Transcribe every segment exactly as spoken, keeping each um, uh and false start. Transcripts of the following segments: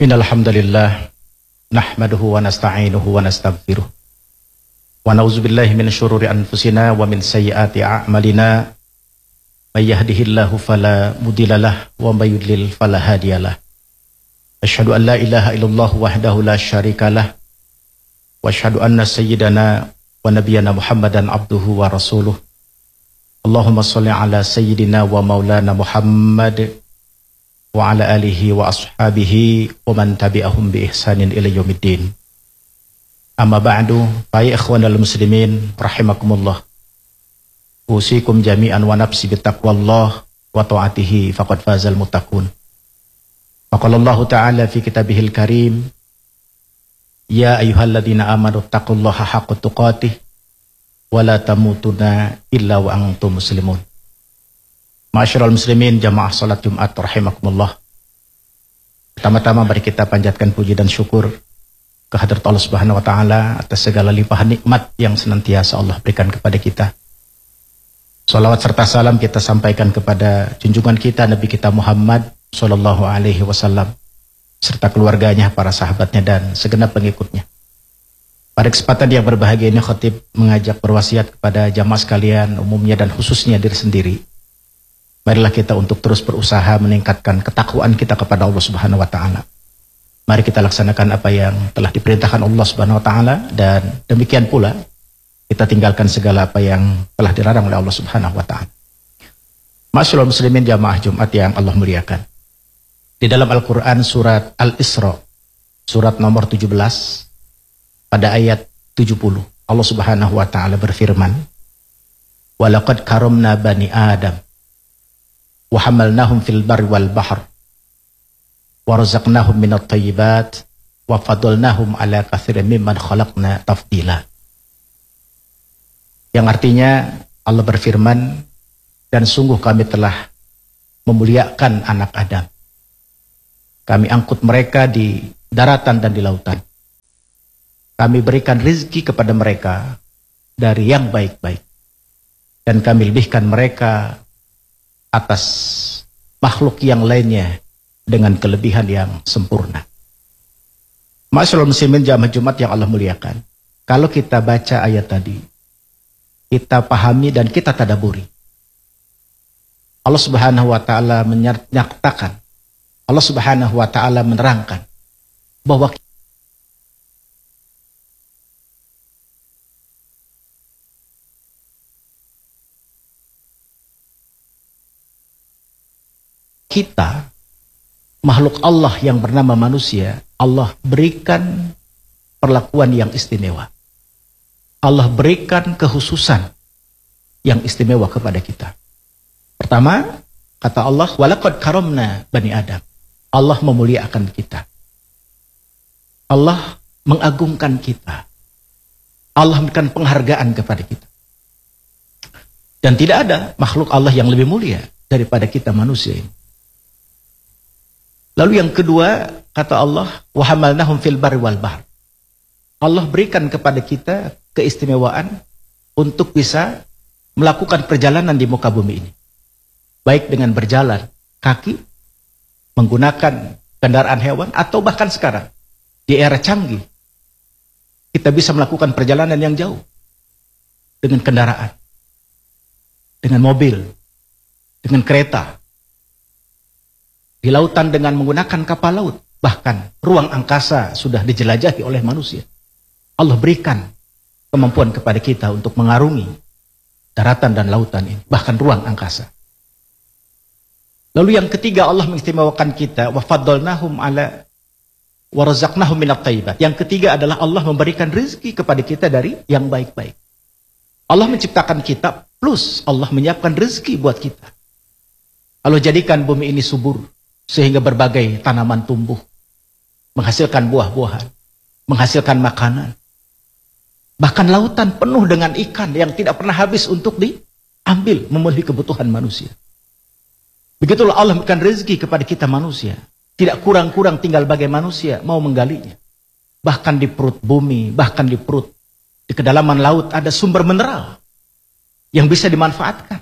Innal hamdalillah nahmaduhu wa nasta'inuhu wa nastaghfiruh wa na'udzubillahi min syururi anfusina wa min sayyiati a'malina may yahdihillahu fala mudhillalah wa may yudlil fala hadiyalah. Asyhadu an la ilaha illallah wahdahu la syarikalah wa asyhadu anna sayyidana wa nabiyyana Muhammadan abduhu wa rasuluh. Allahumma shalli ala sayyidina wa maulana Muhammad wa ala alihi wa ashabihi wa man tabi'ahum bi ihsanin ila yaumiddin. Amma ba'du, fa ya ikhwanal muslimin rahimakumullah. Usikum jami'an wa nafsi bittaqwallah wa ta'atihi faqad fazal muttaqun. Faqala Allah ta'ala fi kitabihil karim, ya ayyuhalladzina amanu taqullaha haqqa tuqatih wa la tamutunna illa wa antum muslimun. Ma'asyiral muslimin jamaah salat Jumat rahimakumullah. Pertama-tama mari kita panjatkan puji dan syukur kehadrat Allah Subhanahu wa taala atas segala limpahan nikmat yang senantiasa Allah berikan kepada kita. Salawat serta salam kita sampaikan kepada junjungan kita Nabi kita Muhammad sallallahu alaihi wasallam serta keluarganya, para sahabatnya dan segenap pengikutnya. Pada kesempatan yang berbahagia ini khatib mengajak berwasiat kepada jamaah sekalian umumnya dan khususnya diri sendiri. Marilah kita untuk terus berusaha meningkatkan ketakwaan kita kepada Allah Subhanahu wa taala. Mari kita laksanakan apa yang telah diperintahkan Allah Subhanahu wa taala dan demikian pula kita tinggalkan segala apa yang telah dilarang oleh Allah Subhanahu wa taala. Ma'asyiral muslimin jamaah Jumat yang Allah muliakan. Di dalam Al-Qur'an surat Al-Isra surat nomor tujuh belas pada ayat tujuh puluh Allah Subhanahu wa taala berfirman, "Wa laqad karamna bani Adam wa hamalnahum fil barri wal bahr wa razaqnahum minat thayyibat wa fadalnahum ala katsirin mimman khalaqna tafdila." Yang artinya Allah berfirman, dan sungguh kami telah memuliakan anak Adam. Kami angkut mereka di daratan dan di lautan. Kami berikan rezeki kepada mereka dari yang baik-baik. Dan kami lebihkan mereka atas makhluk yang lainnya dengan kelebihan yang sempurna. Ma'asyiral muslimin jamaah Jumat yang Allah muliakan. Kalau kita baca ayat tadi, kita pahami dan kita tadaburi. Allah Subhanahu wa taala menyatakan, Allah Subhanahu wa taala menerangkan bahwa kita, makhluk Allah yang bernama manusia, Allah berikan perlakuan yang istimewa. Allah berikan kekhususan yang istimewa kepada kita. Pertama, kata Allah, walaqad karamna bani Adam. Allah memuliakan kita. Allah mengagungkan kita. Allah memberikan penghargaan kepada kita. Dan tidak ada makhluk Allah yang lebih mulia daripada kita manusia ini. Lalu yang kedua, kata Allah, wa hamalnahum fil barri wal bahr. Allah berikan kepada kita keistimewaan untuk bisa melakukan perjalanan di muka bumi ini. Baik dengan berjalan kaki, menggunakan kendaraan hewan, atau bahkan sekarang di era canggih kita bisa melakukan perjalanan yang jauh dengan kendaraan, dengan mobil, dengan kereta, di lautan dengan menggunakan kapal laut, bahkan ruang angkasa sudah dijelajahi oleh manusia. Allah berikan kemampuan kepada kita untuk mengarungi daratan dan lautan ini, bahkan ruang angkasa. Lalu yang ketiga, Allah mengistimewakan kita, wa faddalnahum ala wa razaqnahum minat thayyibat. Yang ketiga adalah Allah memberikan rezeki kepada kita dari yang baik-baik. Allah menciptakan kita plus Allah menyiapkan rezeki buat kita. Allah jadikan bumi ini subur sehingga berbagai tanaman tumbuh, menghasilkan buah-buahan, menghasilkan makanan. Bahkan lautan penuh dengan ikan yang tidak pernah habis untuk diambil, memenuhi kebutuhan manusia. Begitulah Allah memberikan rezeki kepada kita manusia. Tidak kurang-kurang tinggal bagai manusia mau menggalinya. Bahkan di perut bumi, bahkan di perut, di kedalaman laut ada sumber mineral yang bisa dimanfaatkan.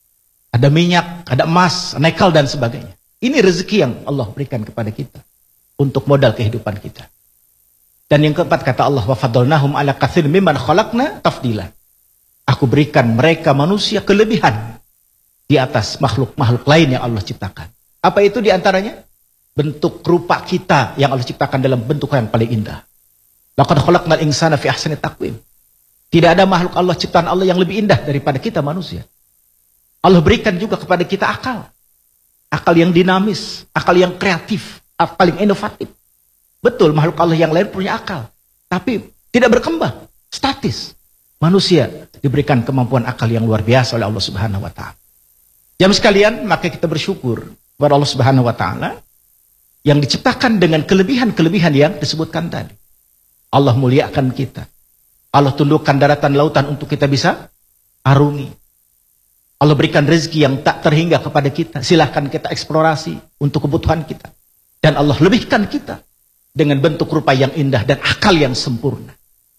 Ada minyak, ada emas, nikel dan sebagainya. Ini rezeki yang Allah berikan kepada kita. untuk modal kehidupan kita. Dan yang keempat kata Allah, wa fadalnahum ala katsir mimman khalaqna tafdila. Aku berikan mereka manusia kelebihan di atas makhluk-makhluk lain yang Allah ciptakan. Apa itu diantaranya? Bentuk rupa kita yang Allah ciptakan dalam bentuk yang paling indah. Laqad khalaqnal insana fi ahsani taqwim. Tidak ada makhluk Allah ciptaan Allah yang lebih indah daripada kita manusia. Allah berikan juga kepada kita akal. Akal yang dinamis, akal yang kreatif, akal yang inovatif. Betul, makhluk Allah yang lain punya akal, tapi tidak berkembang, statis. Manusia diberikan kemampuan akal yang luar biasa oleh Allah Subhanahu wa taala. Jamaah sekalian, maka kita bersyukur kepada Allah Subhanahu wa taala yang diciptakan dengan kelebihan-kelebihan yang disebutkan tadi. Allah muliakan kita. Allah tundukkan daratan lautan untuk kita bisa arungi. Allah berikan rezeki yang tak terhingga kepada kita. Silahkan kita eksplorasi untuk kebutuhan kita. Dan Allah lebihkan kita dengan bentuk rupa yang indah dan akal yang sempurna.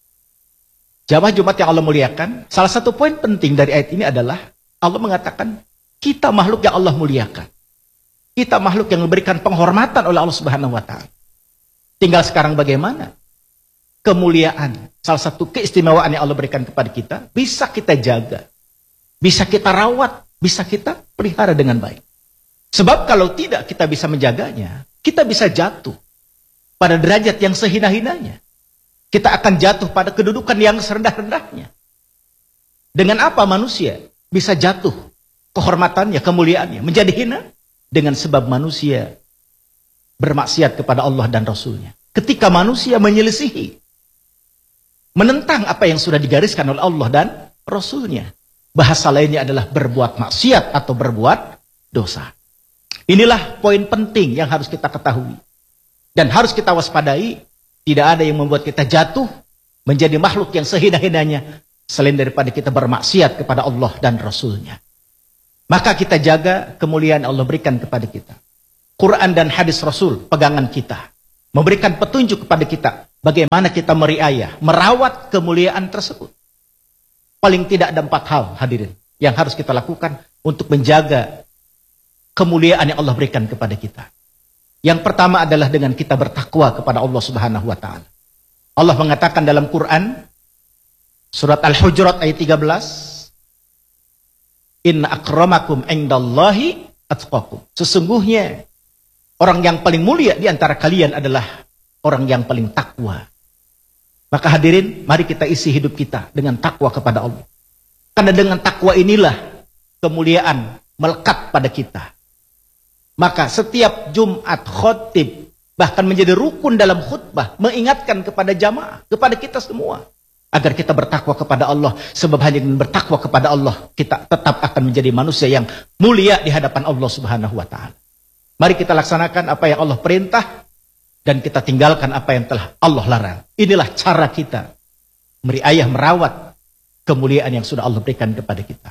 Jamaah Jumat yang Allah muliakan, salah satu poin penting dari ayat ini adalah Allah mengatakan kita makhluk yang Allah muliakan. Kita makhluk yang diberikan penghormatan oleh Allah Subhanahu wa taala. Tinggal sekarang bagaimana kemuliaan, salah satu keistimewaan yang Allah berikan kepada kita, bisa kita jaga, bisa kita rawat, bisa kita pelihara dengan baik. Sebab kalau tidak kita bisa menjaganya, kita bisa jatuh pada derajat yang sehina-hinanya. Kita akan jatuh pada kedudukan yang serendah-rendahnya. Dengan apa manusia bisa jatuh kehormatannya, kemuliaannya, menjadi hina? Dengan sebab manusia bermaksiat kepada Allah dan Rasulnya. Ketika manusia menyelisihi, menentang apa yang sudah digariskan oleh Allah dan Rasulnya. Bahasa lainnya adalah berbuat maksiat atau berbuat dosa. Inilah poin penting yang harus kita ketahui. Dan harus kita waspadai. Tidak ada yang membuat kita jatuh menjadi makhluk yang sehina-hinanya selain daripada kita bermaksiat kepada Allah dan Rasulnya. Maka kita jaga kemuliaan Allah berikan kepada kita. Quran dan hadis Rasul pegangan kita. Memberikan petunjuk kepada kita bagaimana kita meriayah, merawat kemuliaan tersebut. Paling tidak ada empat hal hadirin yang harus kita lakukan untuk menjaga kemuliaan yang Allah berikan kepada kita. Yang pertama adalah dengan kita bertakwa kepada Allah Subhanahu wa taala. Allah mengatakan dalam Quran surat Al-Hujurat ayat tiga belas, "Inna akramakum indallahi atqakum." Sesungguhnya orang yang paling mulia di antara kalian adalah orang yang paling takwa. Maka hadirin, mari kita isi hidup kita dengan takwa kepada Allah. Karena dengan takwa inilah kemuliaan melekat pada kita. Maka setiap Jumat khotib, bahkan menjadi rukun dalam khutbah, mengingatkan kepada jamaah, kepada kita semua, agar kita bertakwa kepada Allah. Sebab hanya dengan bertakwa kepada Allah, kita tetap akan menjadi manusia yang mulia di hadapan Allah Subhanahu wa taala. Mari kita laksanakan apa yang Allah perintah, dan kita tinggalkan apa yang telah Allah larang. Inilah cara kita meriayah, merawat kemuliaan yang sudah Allah berikan kepada kita.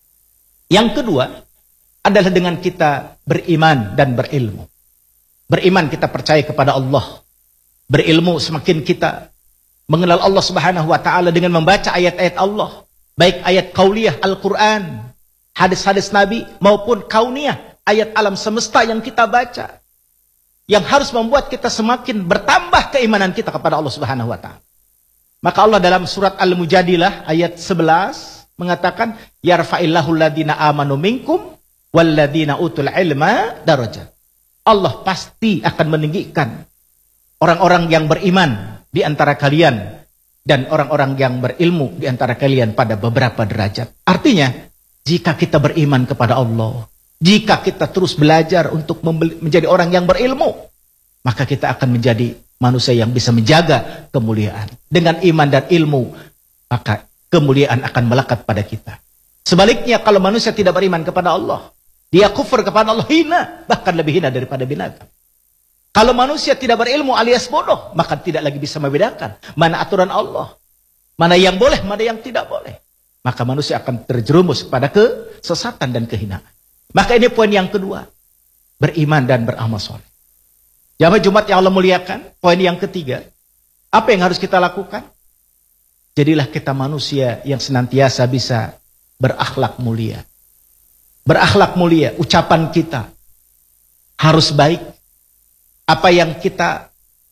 Yang kedua adalah dengan kita beriman dan berilmu. Beriman kita percaya kepada Allah. Berilmu semakin kita mengenal Allah Subhanahu wa taala dengan membaca ayat-ayat Allah, baik ayat qauliyah Al-Qur'an, hadis-hadis Nabi maupun kauniyah, ayat alam semesta yang kita baca. Yang harus membuat kita semakin bertambah keimanan kita kepada Allah Subhanahu wa taala. Maka Allah dalam surat Al-Mujadilah ayat sebelas mengatakan, yarfa'illahu alladhina amanu minkum walladhina utul ilma darajat. Allah pasti akan meninggikan orang-orang yang beriman di antara kalian dan orang-orang yang berilmu di antara kalian pada beberapa derajat. Artinya, jika kita beriman kepada Allah, jika kita terus belajar untuk menjadi orang yang berilmu, maka kita akan menjadi manusia yang bisa menjaga kemuliaan. Dengan iman dan ilmu, maka kemuliaan akan melekat pada kita. Sebaliknya, kalau manusia tidak beriman kepada Allah, dia kufur kepada Allah, hina, bahkan lebih hina daripada binatang. Kalau manusia tidak berilmu alias bodoh, maka tidak lagi bisa membedakan mana aturan Allah, mana yang boleh, mana yang tidak boleh. Maka manusia akan terjerumus pada kesesatan dan kehinaan. Maka ini poin yang kedua, beriman dan beramal soleh. Jamaah Jumat yang Allah muliakan, poin yang ketiga, apa yang harus kita lakukan? Jadilah kita manusia yang senantiasa bisa berakhlak mulia. Berakhlak mulia, ucapan kita harus baik, Apa yang kita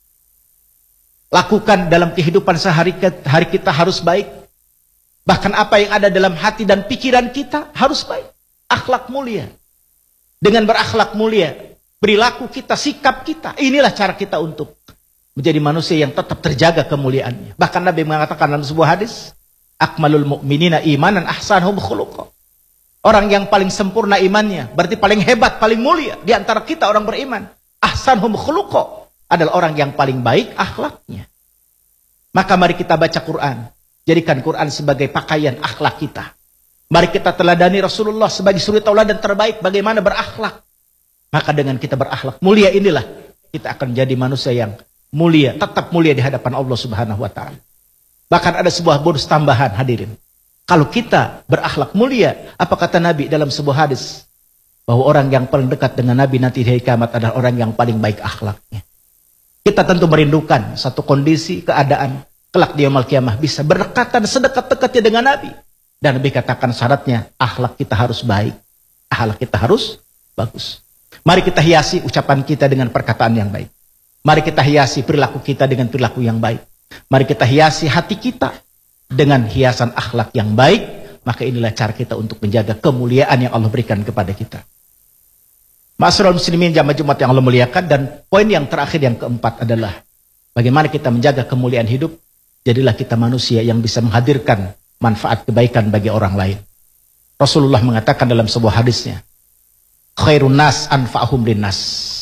lakukan dalam kehidupan sehari-hari kita harus baik. Bahkan apa yang ada dalam hati dan pikiran kita harus baik. Akhlak mulia. Dengan berakhlak mulia, perilaku kita, sikap kita, inilah cara kita untuk menjadi manusia yang tetap terjaga kemuliaannya. Bahkan Nabi mengatakan dalam sebuah hadis, akmalul mu'minina imanan ahsanuhum khuluqa. Orang yang paling sempurna imannya, berarti paling hebat, paling mulia di antara kita orang beriman. Ahsanuhum khuluqa adalah orang yang paling baik akhlaknya. Maka mari kita baca Quran. Jadikan Quran sebagai pakaian akhlak kita. Mari kita teladani Rasulullah sebagai suri tauladan terbaik bagaimana berakhlak. Maka dengan kita berakhlak mulia inilah kita akan jadi manusia yang mulia, tetap mulia di hadapan Allah Subhanahu wa taala. Bahkan ada sebuah bonus tambahan hadirin. Kalau kita berakhlak mulia, apa kata Nabi dalam sebuah hadis? Bahwa orang yang paling dekat dengan Nabi nanti di hari kiamat adalah orang yang paling baik akhlaknya. Kita tentu merindukan satu kondisi, keadaan, kelak di yaumul kiamah bisa berdekatan sedekat-dekatnya dengan Nabi. Dan Nabi katakan syaratnya, akhlak kita harus baik. Akhlak kita harus bagus. Mari kita hiasi ucapan kita dengan perkataan yang baik. Mari kita hiasi perilaku kita dengan perilaku yang baik. Mari kita hiasi hati kita dengan hiasan akhlak yang baik. Maka inilah cara kita untuk menjaga kemuliaan yang Allah berikan kepada kita. Ma'asyiral muslimin jamaah Jumat yang Allah muliakan. Dan poin yang terakhir yang keempat adalah bagaimana kita menjaga kemuliaan hidup. Jadilah kita manusia yang bisa menghadirkan manfaat kebaikan bagi orang lain. Rasulullah mengatakan dalam sebuah hadisnya, khairun nas anfa'hum linnas.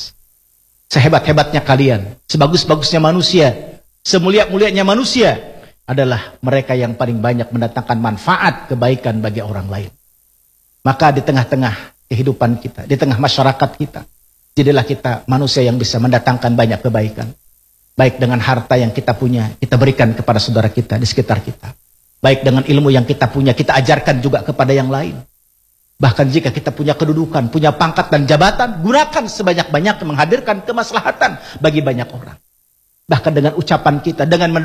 Sehebat-hebatnya kalian, sebagus-bagusnya manusia, semulia-mulianya manusia adalah mereka yang paling banyak mendatangkan manfaat kebaikan bagi orang lain. Maka di tengah-tengah kehidupan kita, di tengah masyarakat kita, jadilah kita manusia yang bisa mendatangkan banyak kebaikan. Baik dengan harta yang kita punya, kita berikan kepada saudara kita di sekitar kita. Baik dengan ilmu yang kita punya, kita ajarkan juga kepada yang lain. Bahkan jika kita punya kedudukan, punya pangkat dan jabatan, gunakan sebanyak-banyaknya menghadirkan kemaslahatan bagi banyak orang. Bahkan dengan ucapan kita, dengan